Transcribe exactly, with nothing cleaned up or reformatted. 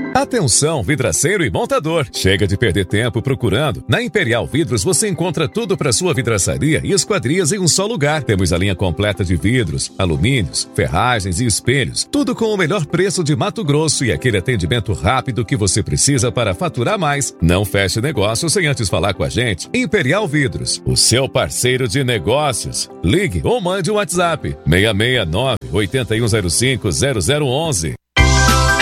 Atenção, vidraceiro e montador. Chega de perder tempo procurando. Na Imperial Vidros você encontra tudo para sua vidraçaria e esquadrias em um só lugar. Temos a linha completa de vidros, alumínios, ferragens e espelhos. Tudo com o melhor preço de Mato Grosso e aquele atendimento rápido que você precisa para faturar mais. Não feche negócio sem antes falar com a gente. Imperial Vidros, o seu parceiro de negócios. Ligue ou mande um WhatsApp. seis seis nove, oito um zero cinco, zero zero um um.